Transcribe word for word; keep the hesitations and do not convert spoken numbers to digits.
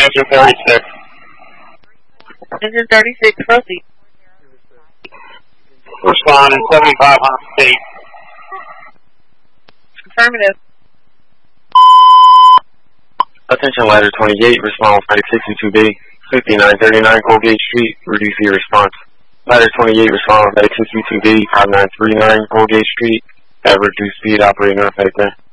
Engine thirty-six. Engine thirty-six, proceed. Respond in seventy-five hundred feet. Affirmative. Attention ladder twenty-eight, respond flight sixty-two B, fifty-nine thirty-nine Colgate Street, reduce your response. Ladder twenty-eight, respond flight sixty-two B, five nine three nine Colgate Street, at reduced speed, operating north right there.